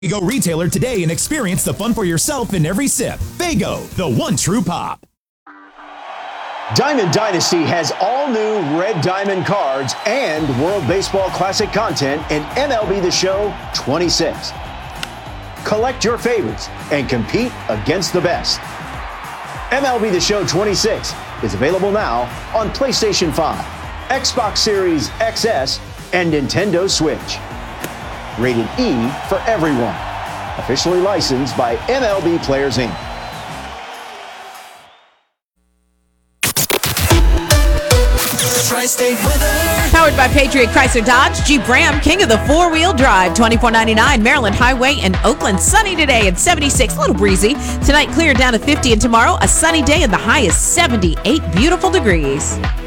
Go retailer today and experience the fun for yourself in every sip. Faygo, the one true pop. Diamond Dynasty has all new Red Diamond cards and World Baseball Classic content in MLB The Show 26. Collect your favorites and compete against the best. MLB The Show 26 is available now on PlayStation 5, Xbox Series XS, and Nintendo Switch. Rated E for everyone. Officially licensed by MLB Players Inc. Tri-State weather. Powered by Patriot Chrysler Dodge Jeep Ram, king of the four-wheel drive. $24.99 Maryland Highway in Oakland. Sunny today at 76, a little breezy. Tonight clear down to 50, and tomorrow a sunny day and the high is 78 beautiful degrees.